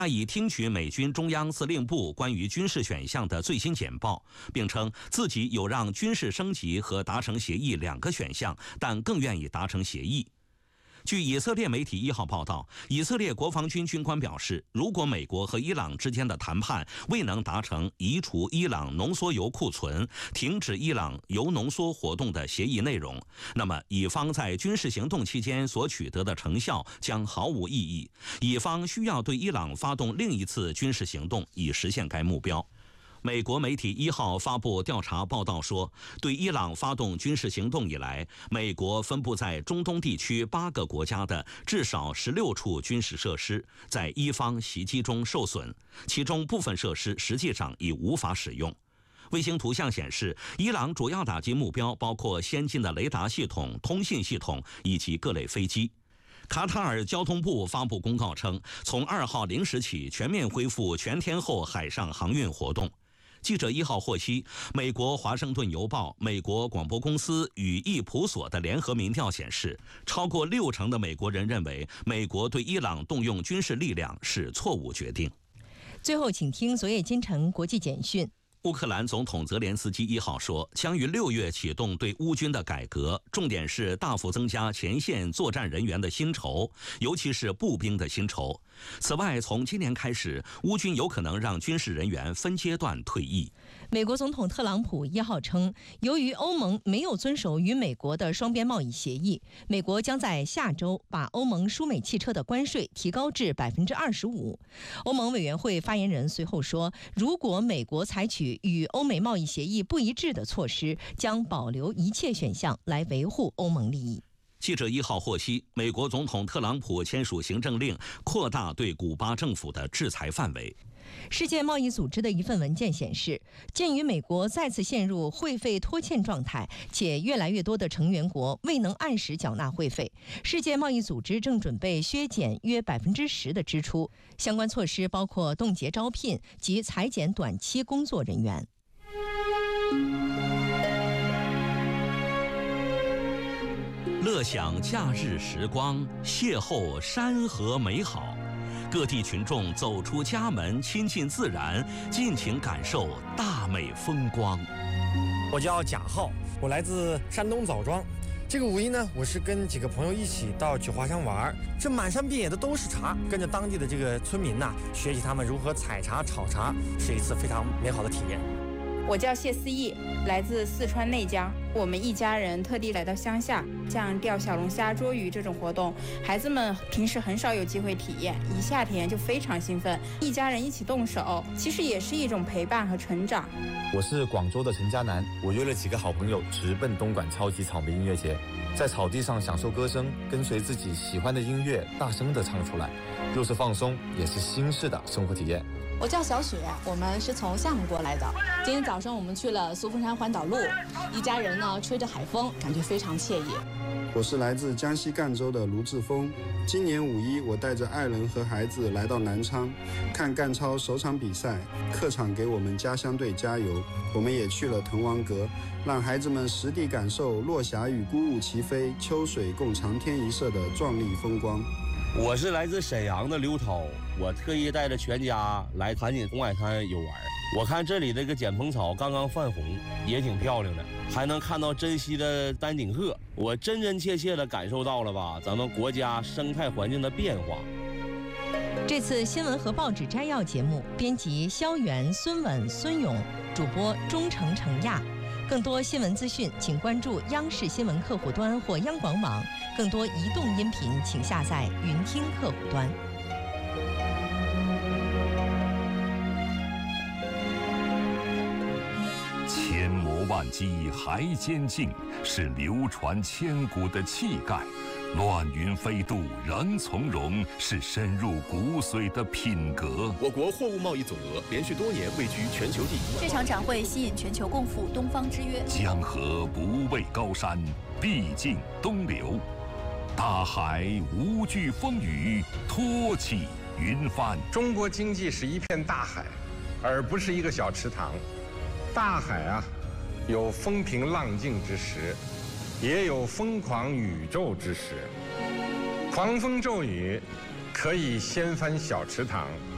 已听取美军中央司令部关于军事选项的最新简报，并称自己有让军事升级和达成协议2个选项，但更愿意达成协议。据以色列媒体1号报道，以色列国防军军官表示，如果美国和伊朗之间的谈判未能达成移除伊朗浓缩铀库存、停止伊朗铀浓缩活动的协议内容，那么以方在军事行动期间所取得的成效将毫无意义，以方需要对伊朗发动另一次军事行动以实现该目标。美国媒体1号发布调查报道说，对伊朗发动军事行动以来，美国分布在中东地区8个国家的至少16处军事设施在伊方袭击中受损，其中部分设施实际上已无法使用。卫星图像显示，伊朗主要打击目标包括先进的雷达系统、通信系统以及各类飞机。卡塔尔交通部发布公告称，从2号0时起全面恢复全天候海上航运活动。记者1号获悉，美国《华盛顿邮报》、美国广播公司与易普所的联合民调显示，超过60%的美国人认为美国对伊朗动用军事力量是错误决定。 最后，请听昨夜今晨国际简讯。 乌克兰总统泽连斯基1号说，将于6月启动对乌军的改革，重点是大幅增加前线作战人员的薪酬，尤其是步兵的薪酬。此外，从今年开始，乌军有可能让军事人员分阶段退役。 美国总统特朗普1号称，由于欧盟没有遵守与美国的双边贸易协议，美国将在下周把欧盟输美汽车的关税提高至25%。欧盟委员会发言人随后说，如果美国采取与欧美贸易协议不一致的措施，将保留一切选项来维护欧盟利益。 记者1号获悉，美国总统特朗普签署行政令，扩大对古巴政府的制裁范围。 世界贸易组织的一份文件显示，鉴于美国再次陷入会费拖欠状态，且越来越多的成员国未能按时缴纳会费，世界贸易组织正准备削减约10%的支出。相关措施包括冻结招聘及裁减短期工作人员。 乐享假日时光，邂逅山河美好。各地群众走出家门，亲近自然，尽情感受大美风光。 我叫贾浩，我来自山东枣庄。这个5一呢，我是跟几个朋友一起到九华乡玩，这满山遍野的都是茶，跟着当地的这个村民呐，学习他们如何采茶、炒茶，是一次非常美好的体验。 我叫谢思义，来自四川内江。我们一家人特地来到乡下，像钓小龙虾、捉鱼这种活动，孩子们平时很少有机会体验，一夏天就非常兴奋。一家人一起动手，其实也是一种陪伴和成长。 我是广州的陈家南，我约了几个好朋友直奔东莞超级草莓音乐节，在草地上享受歌声，跟随自己喜欢的音乐大声地唱出来，又是放松，也是新式的生活体验。 我叫小雪，我们是从厦门过来的。今天早上我们去了苏峰山环岛路，一家人呢吹着海风，感觉非常惬意。 我是来自江西赣州的卢志峰。今年5一，我带着爱人和孩子来到南昌，看赣超首场比赛，客场给我们家乡队加油。我们也去了滕王阁，让孩子们实地感受落霞与孤鹜齐飞，秋水共长天一色的壮丽风光。 我是来自沈阳的刘涛，我特意带着全家来盘锦红海滩游玩。我看这里这个剪蓬草刚刚泛红，也挺漂亮的，还能看到珍稀的丹顶鹤，我真真切切地感受到了吧咱们国家生态环境的变化。 这次新闻和报纸摘要节目，编辑肖元、孙稳、孙勇，主播钟程、程亚。更多新闻资讯，请关注央视新闻客户端或央广网。更多移动音频，请下载云听客户端。 千磨万击还坚劲，是流传千古的气概；乱云飞渡仍从容，是深入骨髓的品格。 我国货物贸易总额连续多年位居全球第一。 这场展会吸引全球共赴东方之约。 江河不畏高山，必尽东流。大海无惧风雨，托起云帆。 中国经济是一片大海，而不是一个小池塘。大海啊，有风平浪静之时，也有疯狂宇宙之时。狂风骤雨可以掀翻小池塘，